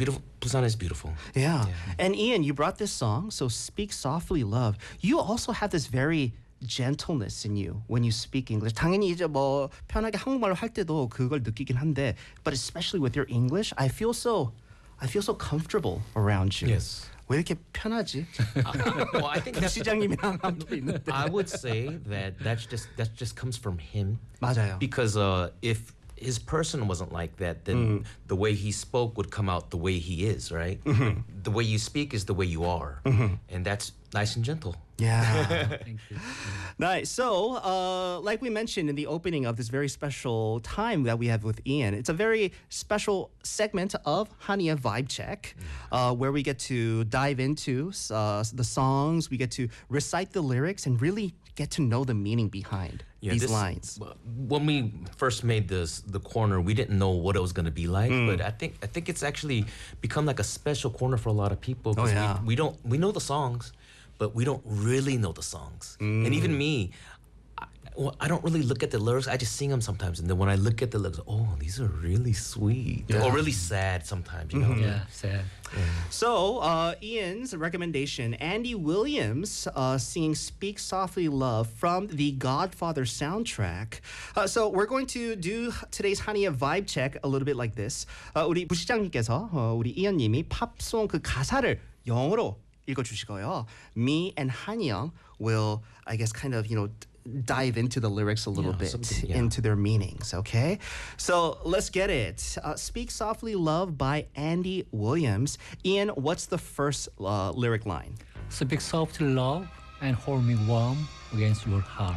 beautiful. Busan is beautiful. Yeah. And Ian, you brought this song, so Speak Softly Love. You also have this very gentleness in you when you speak English. 당연히 이제 뭐 편하게 한국말로 할 때도 그걸 느끼긴 한데, but especially with your English, I feel so comfortable around you. Yes. 왜 이렇게 편하지? Well, I think that's. 시장님이랑 함께 있는데. I would say that just comes from him. 맞아요. Because if his person wasn't like that, then the way he spoke would come out the way he is, right? The way you speak is the way you are, and that's nice and gentle. Yeah. Thank you. Nice. So, like we mentioned in the opening of this very special time that we have with Ian, it's a very special segment of Hania Vibe Check, where we get to dive into the songs, we get to recite the lyrics, and really get to know the meaning behind these lines. When we first made the corner, we didn't know what it was going to be like, but I think it's actually become like a special corner for a lot of people. Oh, yeah. we know the songs, but we don't really know the songs. And even me, I don't really look at the lyrics. I just sing them sometimes, and then when I look at the lyrics, oh, these are really sweet or really sad sometimes. You know? Yeah, sad. So, Ian's recommendation, Andy Williams singing Speak Softly Love from the Godfather soundtrack. So, we're going to do today's Hania vibe check a little bit like this. 우리 부시장님께서 우리 이현님이 팝송 그 가사를 영어로 읽어주시고요. Me and 한영 will, I guess, kind of, dive into the lyrics a little bit, into their meanings, okay? So let's get it. Speak Softly Love by Andy Williams. Ian, what's the first lyric line? Speak softly, love, and hold me warm against your heart.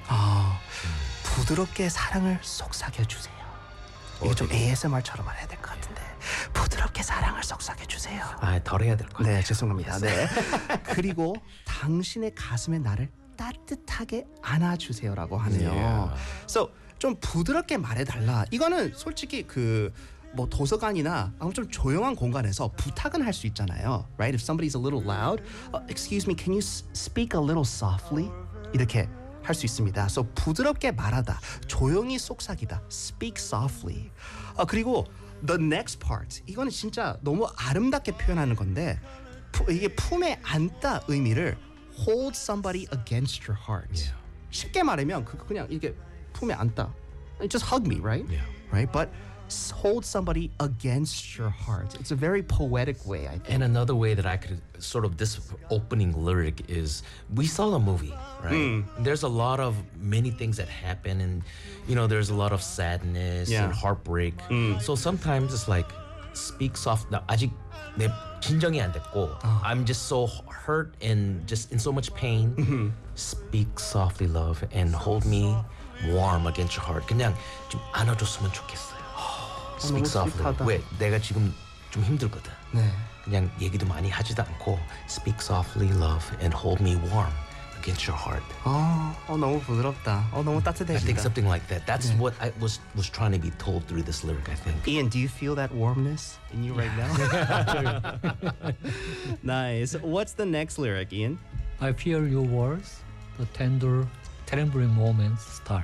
부드럽게 사랑을 속삭여주세요. 이게 좀 ASMR처럼 해야 될 것 같은데. 부드럽게 사랑을 속삭여주세요. 덜 해야 될 것 같아요. 네, 죄송합니다. 네. 그리고 당신의 가슴에 나를 따뜻하게 안아주세요라고 하네요. Yeah. So 좀 부드럽게 말해달라. 이거는 솔직히 뭐 도서관이나 좀 조용한 공간에서 부탁은 할 수 있잖아요. Right? If somebody's a little loud, excuse me, can you speak a little softly? 이렇게 할 수 있습니다. So 부드럽게 말하다, 조용히 속삭이다. Speak softly. 그리고 the next part. 이거는 진짜 너무 아름답게 표현하는 건데 이게 품에 안다 의미를 hold somebody against your heart. Yeah. 쉽게 말하면 그냥 이게 품에 안다. Just hug me, right? Yeah. Right? But hold somebody against your heart. It's a very poetic way, I think. And another way that I could sort of this opening lyric is we saw the movie, right? There's a lot of many things that happen, and there's a lot of sadness and heartbreak. So sometimes it's like speak soft. 나 아직 내 진정이 안 됐고 I'm just so hurt and just in so much pain. Speak softly, love, and hold me warm against your heart. 그냥 좀 안아줬으면 좋겠어요. Speak softly. 스윗하다. 왜? 내가 지금 좀 힘들거든. 네. 그냥 얘기도 많이 하지도 않고 Speak softly, love, and hold me warm against your heart. 너무 부드럽다. 너무 I think 따뜻해진다. something like that. That's what I was trying to be told through this lyric, I think. Ian, do you feel that warmness in you right now? Nice. What's the next lyric, Ian? I fear your words, the tender, trembling moments start.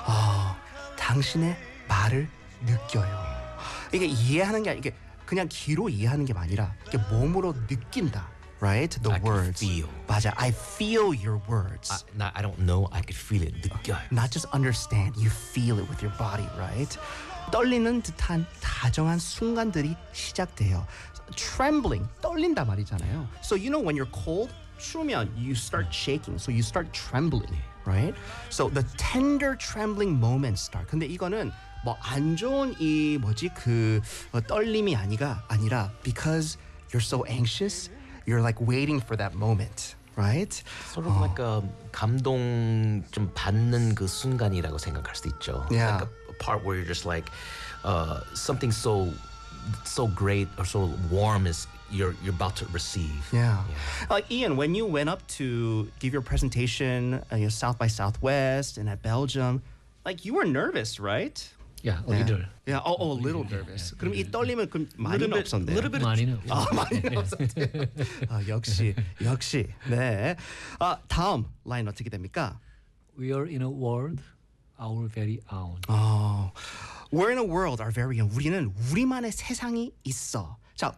당신의 말을 느껴요. 이게 이해하는 게 이게 그냥 귀로 이해하는 게 아니라 이게 몸으로 느낀다. Right? The I can words. feel. 맞아. I feel your words. I don't know. I could feel it. 느껴요. Not just understand, you feel it with your body, right? 떨리는 듯한 다정한 순간들이 시작돼요. Trembling, 떨린다 말이잖아요. So when you're cold, 추우면 you start shaking, so you start trembling, right? So the tender trembling moments start. 근데 이거는 뭐 안 좋은 떨림이 아니라 because you're so anxious, you're like waiting for that moment. Right? Sort of like a 감동 좀 받는 그 순간이라고 생각할 수도 있죠. Yeah. Like a part where you're just like something so great or so warm is you're about to receive. Yeah. Ian, when you went up to give your presentation, South by Southwest and at Belgium, like you were nervous, right? Yeah, a little. Yeah, a little nervous. 그럼 이 떨림은 그럼 많이는 없었네요. little bit. 많이는 많이는 없었대요. 역시. 네. 다음 라인 어떻게 됩니까? We are in a world our very own. We're in a world our very own. 우리는 우리만의 세상이 있어.